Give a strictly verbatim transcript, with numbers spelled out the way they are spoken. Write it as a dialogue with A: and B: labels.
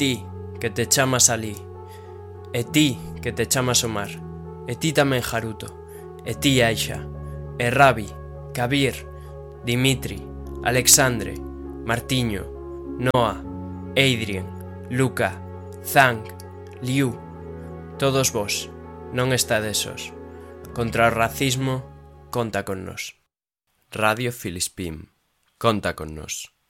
A: ti, que te chamas Alí, e ti, que te chamas Omar, e ti tamén Haruto, e ti Aisha, e Rabi, Kabir, Dimitri, Alexandre, Martiño, Noah, Adrien, Luca, Zhang, Liu, todos vos, non estades sós. Contra o racismo, conta con nós. Radio Filispín, conta con nós.